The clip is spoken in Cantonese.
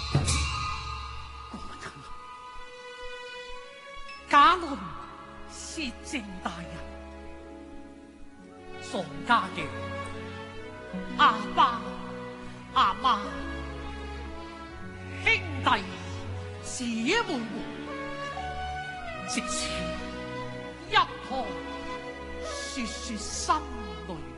假論薛正大人，喪家嘅阿爸阿媽、兄弟姊妹們，即是一旁說說心裏